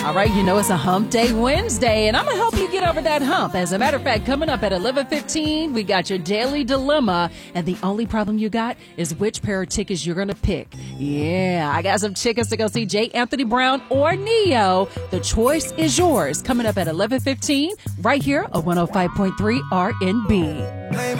All right, you know it's a Hump Day Wednesday, and I'm going to help you get over that hump. As a matter of fact, coming up at 11:15, we got your daily dilemma, and the only problem you got is which pair of tickets you're going to pick. Yeah, I got some tickets to go see J. Anthony Brown or Neo. The choice is yours. Coming up at 11:15, right here on 105.3 RNB.